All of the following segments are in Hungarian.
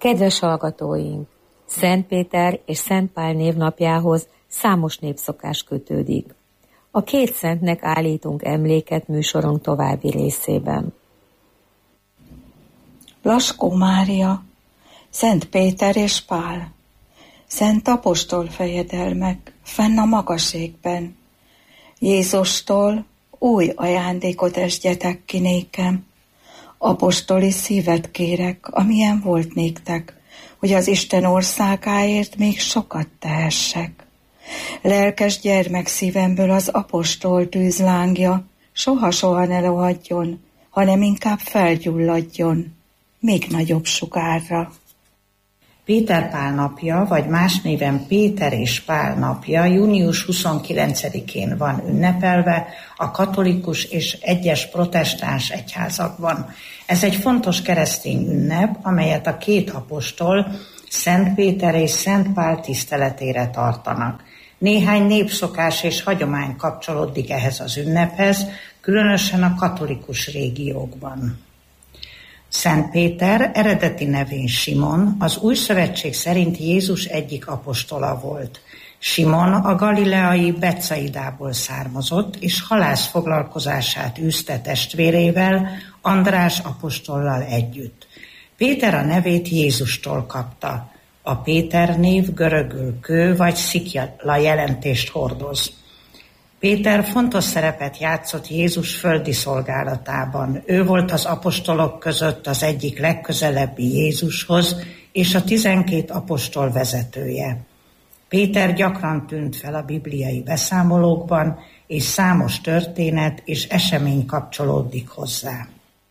Kedves hallgatóink! Szent Péter és Szent Pál névnapjához számos népszokás kötődik. A két szentnek állítunk emléket műsorunk további részében. Laskó Mária, Szent Péter és Pál, Szent apostol fejedelmek fenn a magaségben. Jézustól új ajándékot esgyetek ki nékem. Apostoli szívet kérek, amilyen volt néktek, hogy az Isten országáért még sokat tehessek. Lelkes gyermek szívemből az apostol tűzlángja soha-soha ne lohadjon, hanem inkább felgyulladjon, még nagyobb sugárra. Péter Pál napja, vagy más néven Péter és Pál napja június 29-én van ünnepelve a katolikus és egyes protestáns egyházakban. Ez egy fontos keresztény ünnep, amelyet a két apostol, Szent Péter és Szent Pál tiszteletére tartanak. Néhány népszokás és hagyomány kapcsolódik ehhez az ünnephez, különösen a katolikus régiókban. Szent Péter eredeti nevén Simon, az Új Szövetség szerint Jézus egyik apostola volt. Simon a galileai Betszaidából származott, és halász foglalkozását űzte testvérével, András apostollal együtt. Péter a nevét Jézustól kapta. A Péter név görögül kő vagy szikla jelentést hordoz. Péter fontos szerepet játszott Jézus földi szolgálatában. Ő volt az apostolok között az egyik legközelebbi Jézushoz, és a 12 apostol vezetője. Péter gyakran tűnt fel a bibliai beszámolókban, és számos történet és esemény kapcsolódik hozzá.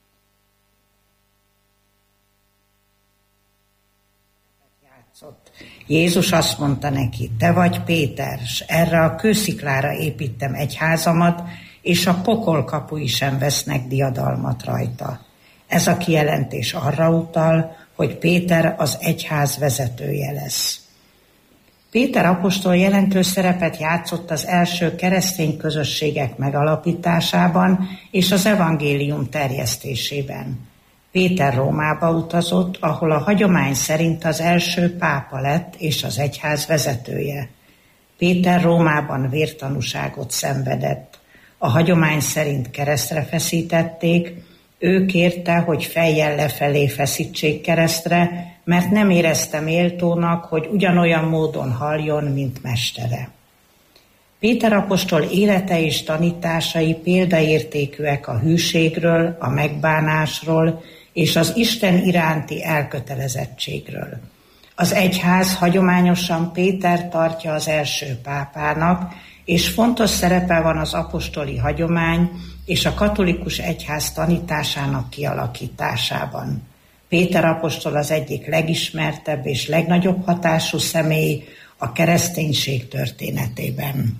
Jézus azt mondta neki, te vagy Péter, s erre a kősziklára építem egyházamat, és a pokol kapui sem vesznek diadalmat rajta. Ez a kijelentés arra utal, hogy Péter az egyház vezetője lesz. Péter apostol jelentős szerepet játszott az első keresztény közösségek megalapításában és az evangélium terjesztésében. Péter Rómába utazott, ahol a hagyomány szerint az első pápa lett és az egyház vezetője. Péter Rómában vértanúságot szenvedett. A hagyomány szerint keresztre feszítették, ő kérte, hogy fejjel lefelé feszítsék keresztre, mert nem érezte méltónak, hogy ugyanolyan módon haljon, mint mestere. Péter apostol élete és tanításai példaértékűek a hűségről, a megbánásról és az Isten iránti elkötelezettségről. Az egyház hagyományosan Péter tartja az első pápának, és fontos szerepe van az apostoli hagyomány és a katolikus egyház tanításának kialakításában. Péter apostol az egyik legismertebb és legnagyobb hatású személy a kereszténység történetében.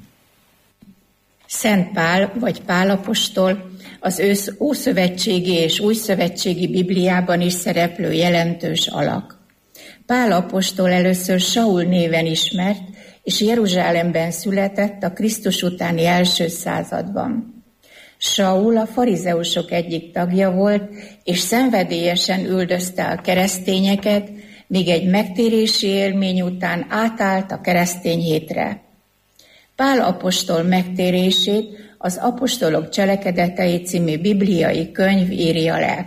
Szent Pál vagy Pál apostol az ószövetségi és újszövetségi Bibliában is szereplő jelentős alak. Pál apostol először Saul néven ismert, és Jeruzsálemben született a Krisztus utáni első században. Saul a farizeusok egyik tagja volt, és szenvedélyesen üldözte a keresztényeket, míg egy megtérési élmény után átállt a keresztény hétre. Pál apostol megtérését az Apostolok Cselekedetei című bibliai könyv írja le.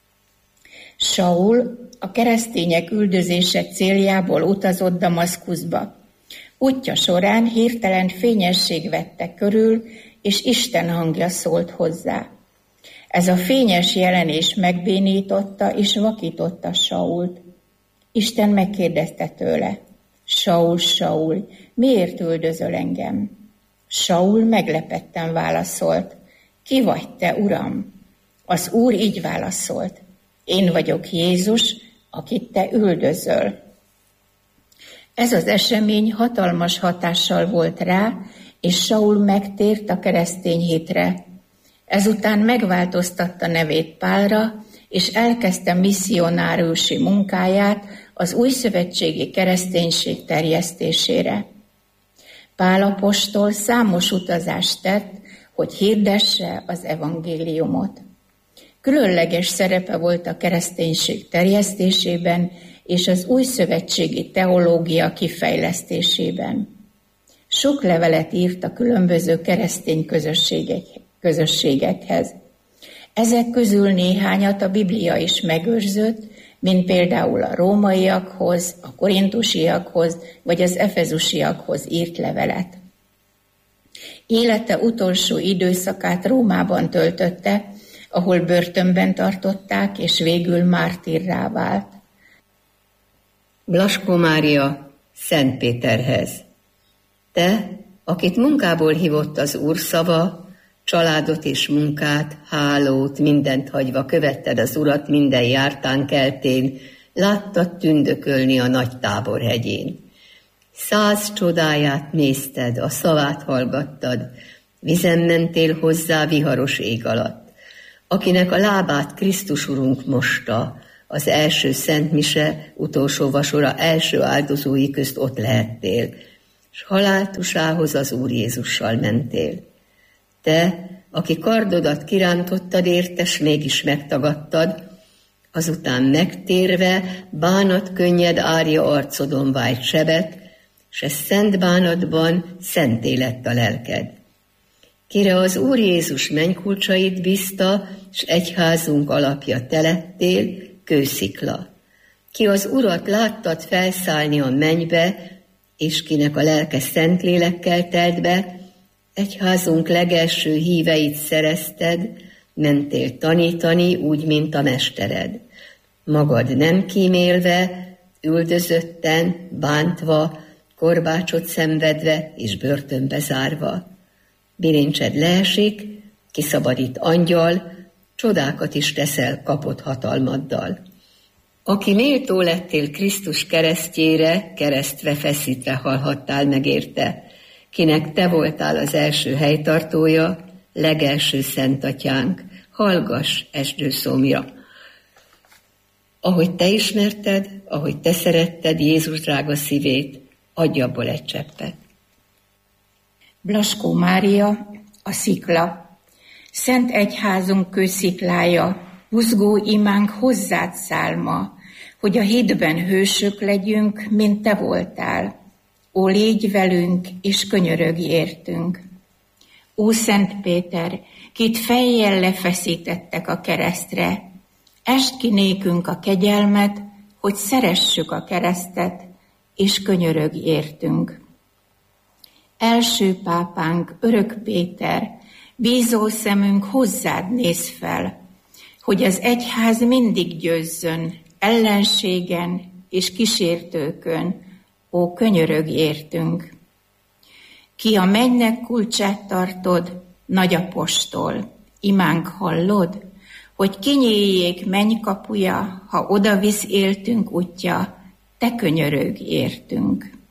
Saul a keresztények üldözése céljából utazott Damaszkuszba. Útja során hirtelen fényesség vette körül, és Isten hangja szólt hozzá. Ez a fényes jelenés megbénította és vakította Sault. Isten megkérdezte tőle, Saul, Saul, miért üldözöl engem? Saul meglepetten válaszolt, ki vagy te, Uram? Az Úr így válaszolt, én vagyok Jézus, akit te üldözöl. Ez az esemény hatalmas hatással volt rá, és Saul megtért a keresztény hitre. Ezután megváltoztatta nevét Pálra, és elkezdte misszionáriusi munkáját az újszövetségi kereszténység terjesztésére. Pál apostol számos utazást tett, hogy hirdesse az evangéliumot. Különleges szerepe volt a kereszténység terjesztésében, és az új szövetségi teológia kifejlesztésében. Sok levelet írt a különböző keresztény közösségekhez. Ezek közül néhányat a Biblia is megőrzött, mint például a rómaiakhoz, a korintusiakhoz vagy az efezusiakhoz írt levelet. Élete utolsó időszakát Rómában töltötte, ahol börtönben tartották, és végül mártírrá vált. Blaskó Mária Szent Péterhez. Te, akit munkából hívott az Úr szava, családot és munkát, hálót, mindent hagyva követted az Urat minden jártán keltén, láttad tündökölni a nagy Táborhegyén. 100 csodáját nézted, a szavát hallgattad, vizen mentél hozzá viharos ég alatt, akinek a lábát Krisztus Urunk mosta, az első szentmise, utolsó vasora első áldozói közt ott lehettél, s haláltusához az Úr Jézussal mentél. Te, aki kardodat kirántottad érte, s mégis megtagadtad, azután megtérve bánat könnyed árja arcodon vájt sebet, s szent bánatban szenté lett a lelked. Kire az Úr Jézus mennykulcsait bízta, s egyházunk alapja te lettél, kőszikla. Ki az Urat láttad felszállni a mennybe, és kinek a lelke Szentlélekkel telt be, egyházunk legelső híveit szerezted, mentél tanítani úgy, mint a mestered. Magad nem kímélve, üldözötten, bántva, korbácsot szenvedve és börtönbe zárva. Bilincsed leesik, kiszabadít angyal, csodákat is teszel kapott hatalmaddal. Aki méltó lettél Krisztus keresztjére, keresztve feszítve halhattál meg érte, kinek te voltál az első helytartója, legelső szentatyánk, hallgass esdőszómja. Ahogy te ismerted, ahogy te szeretted Jézus drága szívét, adj abból egy cseppet. Blaskó Mária, a szikla. Szent egyházunk kősziklája, buzgó imánk hozzád száll ma, hogy a hitben hősök legyünk, mint te voltál. Ó, légy velünk, és könyörögj értünk. Ó, Szent Péter, kit fejjel lefeszítettek a keresztre, est ki nékünk a kegyelmet, hogy szeressük a keresztet, és könyörögj értünk. Első pápánk, Örök Péter, bízó szemünk hozzád néz fel, hogy az egyház mindig győzzön ellenségen és kísértőkön, ó, könyörögj értünk. Ki a mennynek kulcsát tartod, nagy apostol, imánk hallod, hogy kinyíljék mennykapuja, ha odavisz éltünk útja, te könyörögj értünk.